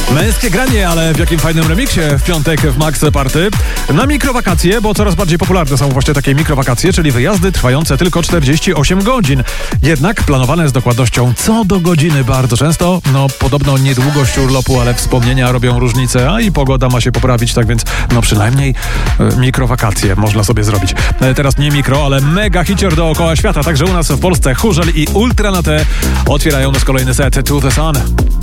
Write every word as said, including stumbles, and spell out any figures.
Męskie granie, ale w jakim fajnym remiksie w piątek w Max Party. Na mikrowakacje, bo coraz bardziej popularne są właśnie takie mikrowakacje, czyli wyjazdy trwające tylko czterdzieści osiem godzin. Jednak planowane z dokładnością co do godziny bardzo często. No podobno nie długość urlopu, ale wspomnienia robią różnicę, a i pogoda ma się poprawić, tak więc no przynajmniej e, mikrowakacje można sobie zrobić. E, teraz nie mikro, ale mega hicior dookoła świata, także u nas w Polsce Chórzel i Ultra na T otwierają nas kolejny set To The Sun.